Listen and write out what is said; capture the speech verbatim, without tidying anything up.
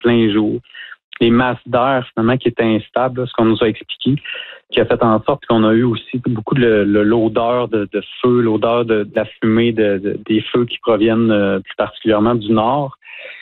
plein jour. Les masses d'air, finalement, qui étaient instables, là, ce qu'on nous a expliqué, qui a fait en sorte qu'on a eu aussi beaucoup de le, l'odeur de, de feu, l'odeur de, de la fumée, de, de, des feux qui proviennent euh, plus particulièrement du nord.